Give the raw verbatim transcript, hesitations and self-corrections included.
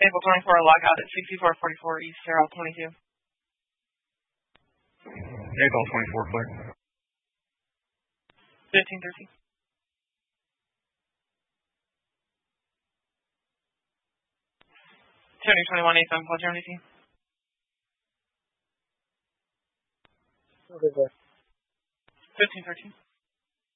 April twenty-four, lockout at sixty-four forty-four East Carroll twenty-two. April twenty-four, clear. fifteen thirteen. Tony twenty-one, eight seven, call Journey team. Okay, bye. fifteen thirteen.